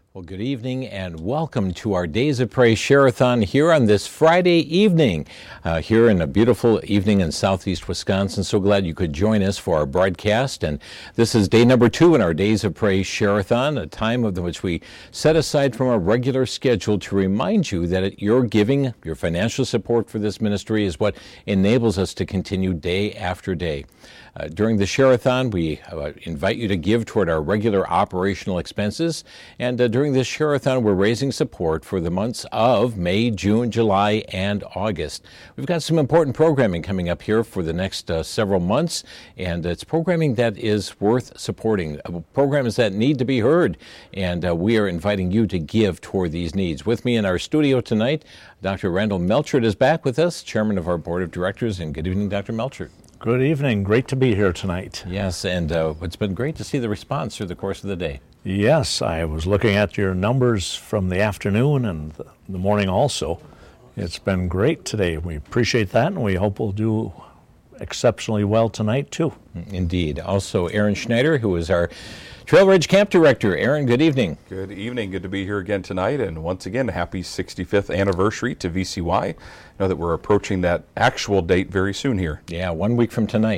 Well, good evening and welcome to our Days of Praise Share-a-thon here on this Friday evening, here in a beautiful evening in southeast Wisconsin. So glad you could join us for our broadcast. And this is day number 2 in our Days of Praise Share-a-thon, a time of which we set aside from our regular schedule to remind you that your giving, your financial support for this ministry is what enables us to continue day after day. During the Share-a-thon, we invite you to give toward our regular operational expenses. And during this Share-a-thon, we're raising support for the months of May, June, July, and August. We've got some important programming coming up here for the next several months, and it's programming that is worth supporting, programs that need to be heard, and we are inviting you to give toward these needs. With me in our studio tonight, Dr. Randall Melchert is back with us, Chairman of our Board of Directors, and good evening, Dr. Melchert. Good evening. Great to be here tonight. Yes, and it's been great to see the response through the course of the day. Yes, I was looking at your numbers from the afternoon and the morning also. It's been great today. We appreciate that, and we hope we'll do exceptionally well tonight, too. Indeed. Also, Aaron Schneider, who is our Trail Ridge Camp Director. Aaron, good evening. Good evening. Good to be here again tonight. And once again, happy 65th anniversary to VCY. I know that we're approaching that actual date very soon here. Yeah, 1 week from tonight.